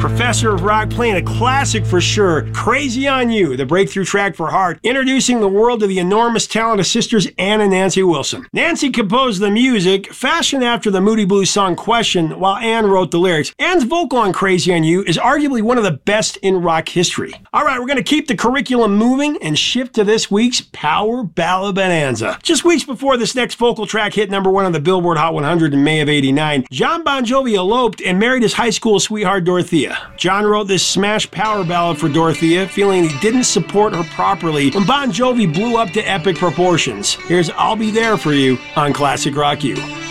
Professor of Rock playing a classic for sure, Crazy on You, the breakthrough track for Heart, introducing the world to the enormous talent of sisters Ann and Nancy Wilson. Nancy composed the music, fashioned after the Moody Blues song Question, while Ann wrote the lyrics. Ann's vocal on Crazy on You is arguably one of the best in rock history. All right, we're going to keep the curriculum moving and shift to this week's Power Ballad Bonanza. Just weeks before this next vocal track hit number one on the Billboard Hot 100 in May of '89, John Bon Jovi eloped and married his high school sweetheart Dorothea. John wrote this smash power ballad for Dorothea, feeling he didn't support her properly when Bon Jovi blew up to epic proportions. Here's I'll Be There For You on Classic Rock U.